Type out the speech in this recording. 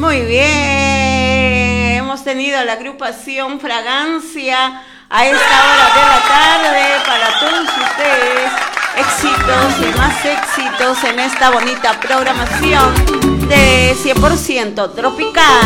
Muy bien, hemos tenido la agrupación Fragancia a esta hora de la tarde para todos ustedes. Éxitos y más éxitos en esta bonita programación de 100% Tropical.